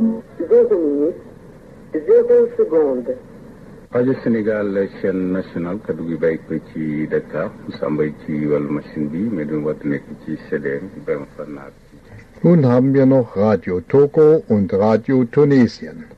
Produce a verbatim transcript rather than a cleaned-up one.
Zéro minute, zéro seconde. rajo Sénégal chaîne nationale kaddu gi bàyyi ko ci Dakar Samba ci wàllu machine bi mais du wat nekk ci C D M beim Vernaat. Nun haben wir noch Radio Togo und Radio Tunesien.